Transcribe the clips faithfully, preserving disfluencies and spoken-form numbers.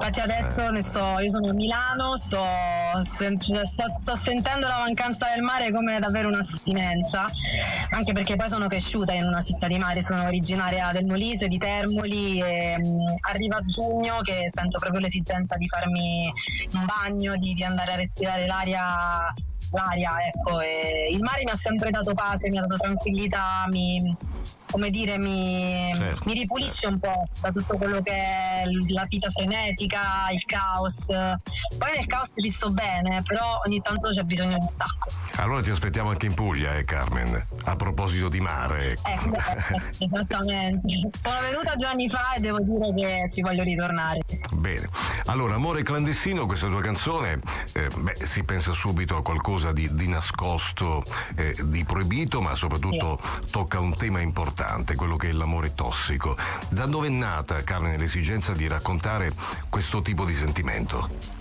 infatti adesso eh. ne sto, io sono a Milano, sto, sto, sto sentendo la mancanza del mare come davvero un'astinenza, anche perché poi sono cresciuta in una città di mare, sono originaria del Molise, di Termoli, e mh, arriva giugno che sento proprio l'esigenza di farmi un bagno, di, di andare a respirare l'aria l'aria, ecco, e il mare mi ha sempre dato pace, mi ha dato tranquillità, mi, come dire, mi, certo, mi ripulisce un po' da tutto quello che è la vita frenetica, il caos. Poi nel caos ci sto bene, però ogni tanto c'è bisogno di stacco. Allora ti aspettiamo anche in Puglia, eh Carmen, a proposito di mare. Ecco, esattamente. Sono venuta due anni fa e devo dire che ci voglio ritornare. Bene, allora Amore clandestino, questa tua canzone, eh, beh, si pensa subito a qualcosa di, di nascosto, eh, di proibito, ma soprattutto sì. Tocca un tema importante, quello che è l'amore tossico. Da dove è nata, Carmen, l'esigenza di raccontare questo tipo di sentimento?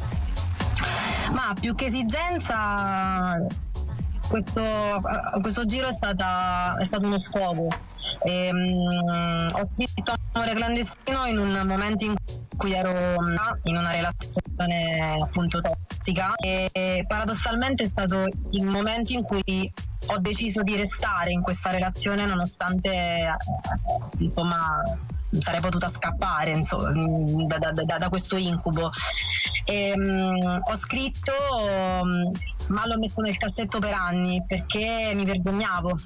Ma più che esigenza, questo, questo giro è, stata, è stato uno sfogo. E, um, ho scritto Amore clandestino in un momento in cui ero in una relazione appunto tossica, e paradossalmente è stato il momento in cui ho deciso di restare in questa relazione nonostante insomma sarei potuta scappare insomma, da, da, da, da questo incubo. E, um, ho scritto um, ma l'ho messo nel cassetto per anni perché mi vergognavo.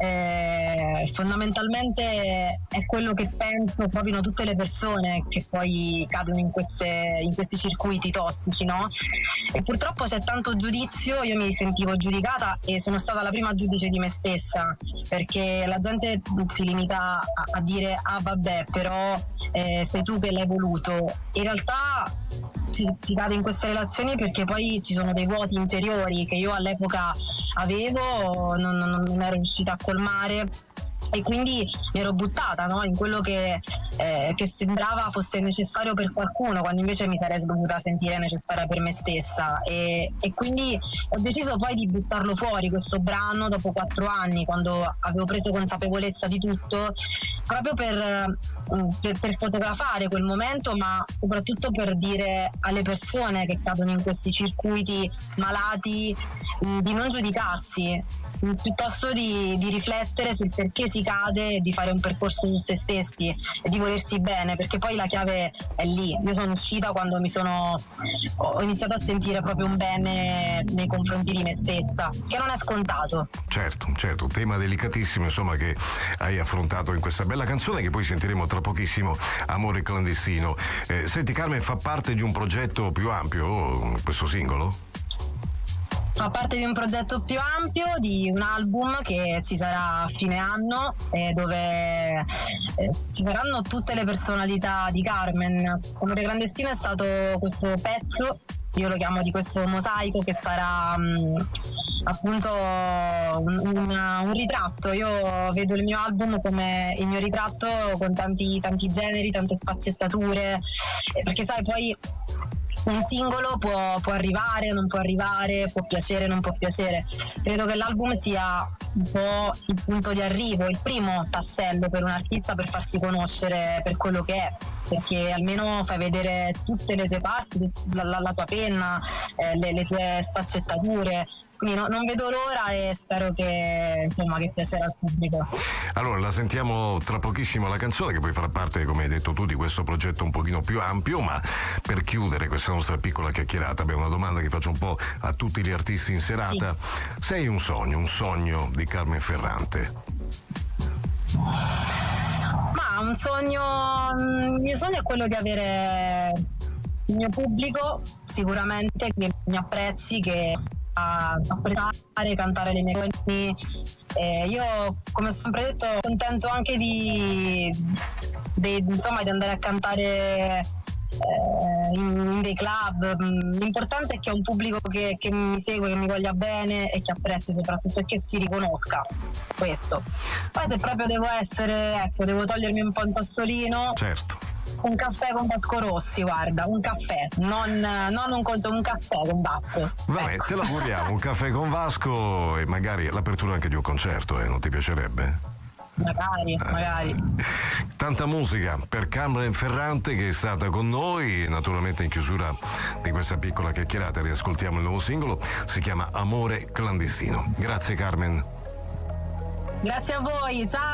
Eh, fondamentalmente è quello che penso proprio tutte le persone che poi cadono in, queste, in questi circuiti tossici, no? E purtroppo c'è tanto giudizio, io mi sentivo giudicata e sono stata la prima giudice di me stessa, perché la gente si limita a, a dire ah vabbè però eh, sei tu che l'hai voluto. In realtà si, si cade in queste relazioni perché poi ci sono dei vuoti interiori che io all'epoca avevo, non, non, non ero riuscita a colmare e quindi mi ero buttata, no? In quello che, eh, che sembrava fosse necessario per qualcuno, quando invece mi sarei dovuta sentire necessaria per me stessa, e, e quindi ho deciso poi di buttarlo fuori questo brano dopo quattro anni, quando avevo preso consapevolezza di tutto, proprio per, per, per fotografare quel momento, ma soprattutto per dire alle persone che cadono in questi circuiti malati di non giudicarsi, piuttosto di, di riflettere sul perché si cade, di fare un percorso su se stessi e di volersi bene, perché poi la chiave è lì. Io sono uscita quando mi sono ho iniziato a sentire proprio un bene nei confronti di me stessa, che non è scontato. Certo, certo, tema delicatissimo insomma che hai affrontato in questa bella canzone che poi sentiremo tra pochissimo, Amore clandestino. Eh, senti Carmen, fa parte di un progetto più ampio questo singolo? Fa parte di un progetto più ampio, di un album che ci sarà a fine anno, eh, dove eh, ci saranno tutte le personalità di Carmen. Amore clandestino è stato questo pezzo, io lo chiamo di questo mosaico, che sarà mh, appunto un, un, un ritratto. Io vedo il mio album come il mio ritratto con tanti, tanti generi, tante sfaccettature, eh, perché sai poi un singolo può, può arrivare, non può arrivare, può piacere, non può piacere. Credo che l'album sia un po' il punto di arrivo, il primo tassello per un artista per farsi conoscere per quello che è, perché almeno fai vedere tutte le tue parti, la, la, la tua penna, eh, le, le tue sfaccettature. Quindi no, non vedo l'ora e spero che insomma che piacerà al pubblico. Allora la sentiamo tra pochissimo la canzone, che poi farà parte, come hai detto tu, di questo progetto un pochino più ampio. Ma per chiudere questa nostra piccola chiacchierata, abbiamo una domanda che faccio un po' a tutti gli artisti in serata. Sì. Sei un sogno, un sogno di Carmen Ferrante? Ma un sogno, il mio sogno è quello di avere il mio pubblico, sicuramente, che mi apprezzi, che a apprezzare, cantare le mie canzoni. Eh, io, come ho sempre detto, sono contento anche di, di, insomma, di andare a cantare eh, in, in dei club. L'importante è che ho un pubblico che, che mi segue, che mi voglia bene e che apprezzi soprattutto, e che si riconosca. Questo. Poi se proprio devo essere, ecco, devo togliermi un po' un sassolino. Certo. Un caffè con Vasco Rossi, guarda, un caffè, non, non un conto, un caffè con Vasco. Vabbè, ecco. Te l'auguriamo, un caffè con Vasco e magari l'apertura anche di un concerto, eh, non ti piacerebbe? Magari, magari. Tanta musica per Carmen Ferrante, che è stata con noi. Naturalmente in chiusura di questa piccola chiacchierata riascoltiamo il nuovo singolo, si chiama Amore clandestino. Grazie Carmen. Grazie a voi, ciao.